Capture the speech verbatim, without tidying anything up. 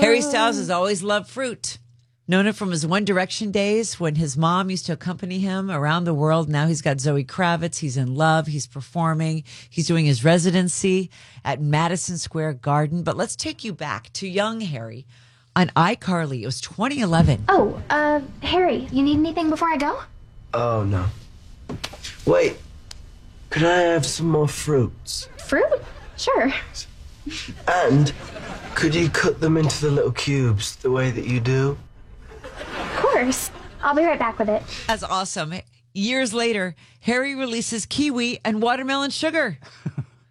Harry Styles has always loved fruit. Known him from his One Direction days when his mom used to accompany him around the world. Now he's got Zoe Kravitz. He's in love. He's performing. He's doing his residency at Madison Square Garden. But let's take you back to young Harry on iCarly. It was twenty eleven. Oh, uh, Harry, you need anything before I go? Oh, no. Wait, could I have some more fruits? Fruit? Sure. And could you cut them into the little cubes the way that you do? Of course. I'll be right back with it. That's awesome. Years later, Harry releases kiwi and watermelon sugar.